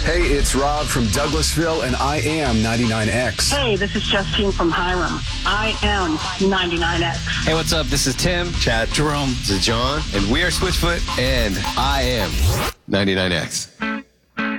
Hey, it's Rob from Douglasville, and I am 99X. Hey, this is Justine from Hiram. I am 99X. Hey, what's up? This is Tim, Chad, Jerome, this is John, and we are Switchfoot, and I am 99X.